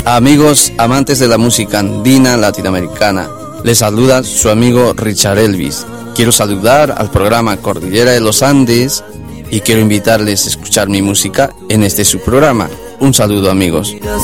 Amigos amantes de la música andina latinoamericana, les saluda su amigo Richard Elvis. Quiero saludar al programa Cordillera de los Andes y quiero invitarles a escuchar mi música en este su programa. Un saludo, amigos.